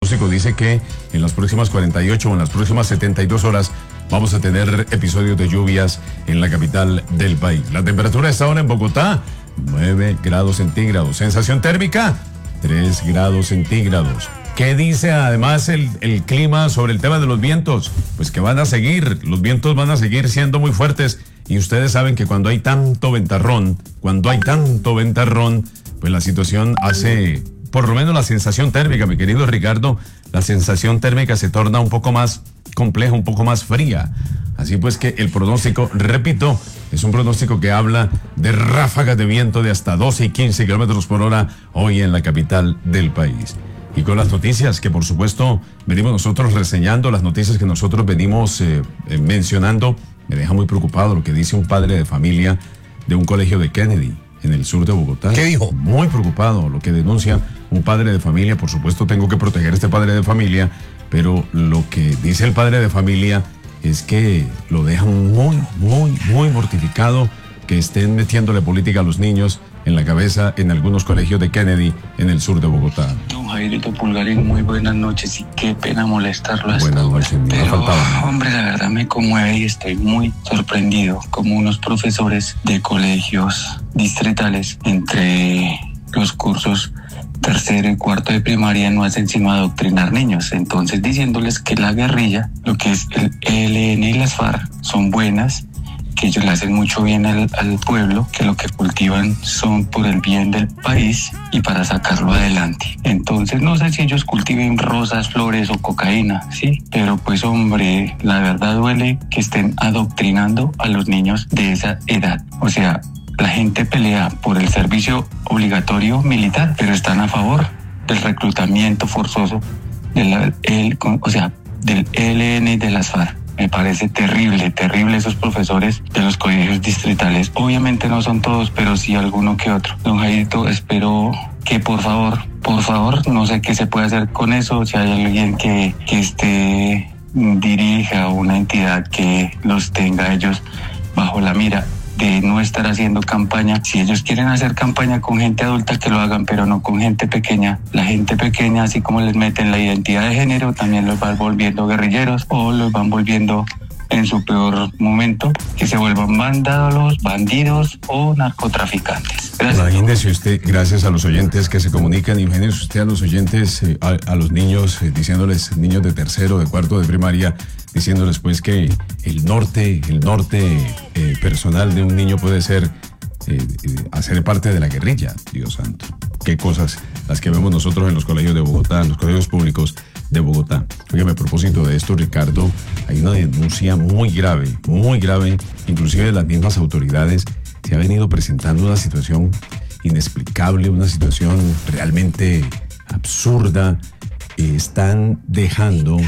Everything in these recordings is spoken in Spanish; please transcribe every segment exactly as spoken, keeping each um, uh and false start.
pronóstico dice que en las próximas cuarenta y ocho o en las próximas setenta y dos horas vamos a tener episodios de lluvias en la capital del país. La temperatura está ahora en Bogotá, nueve grados centígrados. Sensación térmica, tres grados centígrados. ¿Qué dice además el, el clima sobre el tema de los vientos? Pues que van a seguir, los vientos van a seguir siendo muy fuertes. Y ustedes saben que cuando hay tanto ventarrón, cuando hay tanto ventarrón, pues la situación hace, por lo menos la sensación térmica, mi querido Ricardo, la sensación térmica se torna un poco más compleja, un poco más fría. Así pues que el pronóstico, repito, es un pronóstico que habla de ráfagas de viento de hasta doce y quince kilómetros por hora hoy en la capital del país. Y con las noticias que por supuesto venimos nosotros reseñando, las noticias que nosotros venimos eh, eh, mencionando, me deja muy preocupado lo que dice un padre de familia de un colegio de Kennedy en el sur de Bogotá. ¿Qué dijo? Muy preocupado lo que denuncia un padre de familia. Por supuesto tengo que proteger a este padre de familia, pero lo que dice el padre de familia es que lo dejan muy, muy, muy mortificado que estén metiéndole política a los niños en la cabeza en algunos colegios de Kennedy en el sur de Bogotá. Don Jairito Pulgarín, muy buenas noches y qué pena molestarlo hasta Buenas ahora. noches, Pero, faltaba. hombre, la verdad me conmueve y estoy muy sorprendido como unos profesores de colegios distritales entre los cursos tercero y cuarto de primaria no hacen sino adoctrinar niños. Entonces diciéndoles que la guerrilla, lo que es el E L N y las FARC son buenas, que ellos le hacen mucho bien al, al pueblo, que lo que cultivan son por el bien del país y para sacarlo adelante. Entonces no sé si ellos cultiven rosas, flores o cocaína, sí, pero pues hombre, la verdad duele que estén adoctrinando a los niños de esa edad. O sea, la gente pelea por el servicio obligatorio militar, pero están a favor del reclutamiento forzoso de la, el, o sea, del E L N y de las FARC. Me parece terrible, terrible esos profesores de los colegios distritales. Obviamente no son todos, pero sí alguno que otro. Don Jairito, espero que por favor, por favor, no sé qué se puede hacer con eso. Si hay alguien que, que esté, dirija una entidad que los tenga ellos bajo la mira de no estar haciendo campaña. Si ellos quieren hacer campaña con gente adulta, que lo hagan, pero no con gente pequeña. La gente pequeña, así como les meten la identidad de género, también los van volviendo guerrilleros o los van volviendo en su peor momento, que se vuelvan vándalos, bandidos o narcotraficantes. Gracias. Imagínese usted, gracias a los oyentes que se comunican, imagínese usted a los oyentes, eh, a, a los niños, eh, diciéndoles, niños de tercero, de cuarto, de primaria, diciéndoles pues que el norte, el norte eh, personal de un niño puede ser eh, eh, hacer parte de la guerrilla. Dios santo, qué cosas las que vemos nosotros en los colegios de Bogotá, en los colegios públicos de Bogotá. Oye, a propósito de esto, Ricardo, hay una denuncia muy grave, muy grave, inclusive de las mismas autoridades. Se ha venido presentando una situación inexplicable, una situación realmente absurda. Eh, están dejando eh,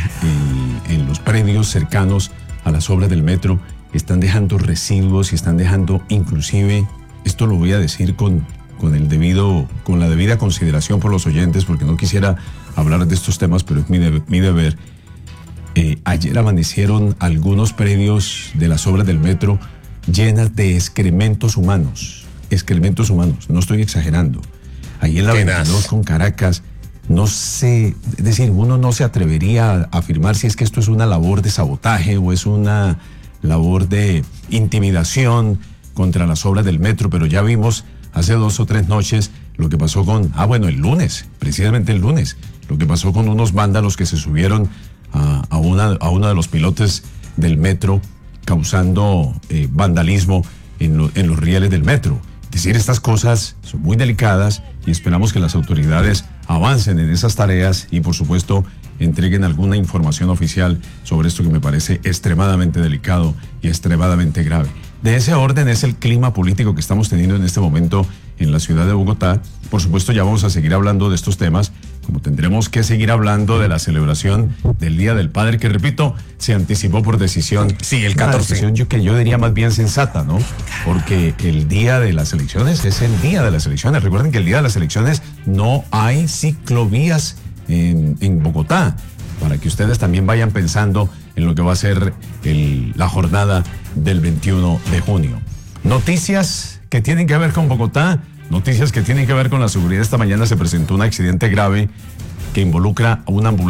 en los predios cercanos a las obras del metro, están dejando residuos y están dejando inclusive, esto lo voy a decir con, con el debido, con la debida consideración por los oyentes, porque no quisiera hablar de estos temas, pero es mi, debe, mi deber. Eh, ayer amanecieron algunos predios de las obras del metro llenas de excrementos humanos, excrementos humanos, no estoy exagerando. Ahí en la veintidós con Caracas, no sé, es decir, uno no se atrevería a afirmar si es que esto es una labor de sabotaje o es una labor de intimidación contra las obras del metro, pero ya vimos hace dos o tres noches lo que pasó con, ah bueno, el lunes, precisamente el lunes, lo que pasó con unos vándalos que se subieron a, a, una, a uno de los pilotes del metro causando eh, vandalismo en, lo, en los rieles del metro. Es decir, estas cosas son muy delicadas y esperamos que las autoridades avancen en esas tareas y por supuesto entreguen alguna información oficial sobre esto que me parece extremadamente delicado y extremadamente grave. De ese orden es el clima político que estamos teniendo en este momento en la ciudad de Bogotá. Por supuesto ya vamos a seguir hablando de estos temas, como tendremos que seguir hablando de la celebración del Día del Padre, que repito, se anticipó por decisión. Sí, el catorce. Una decisión yo, que yo diría más bien sensata, ¿no? Porque el día de las elecciones es el día de las elecciones. Recuerden que el día de las elecciones no hay ciclovías en, en Bogotá, para que ustedes también vayan pensando en lo que va a ser el, la jornada del veintiuno de junio. Noticias que tienen que ver con Bogotá, noticias que tienen que ver con la seguridad. Esta mañana se presentó un accidente grave que involucra a una ambulancia.